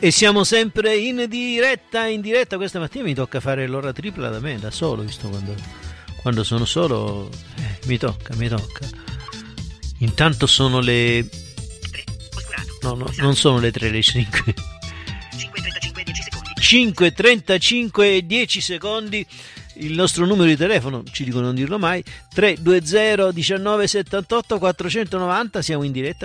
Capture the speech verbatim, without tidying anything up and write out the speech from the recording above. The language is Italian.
E siamo sempre in diretta, in diretta. Questa mattina mi tocca fare l'ora tripla da me, da solo, visto quando, quando sono solo, eh, mi tocca, mi tocca. Intanto sono le... No, no, non sono le tre, le cinque. cinque e trentacinque e dieci secondi. Il nostro numero di telefono, ci dico non dirlo mai, tre due zero diciannove settantotto quattrocentonovanta. Siamo in diretta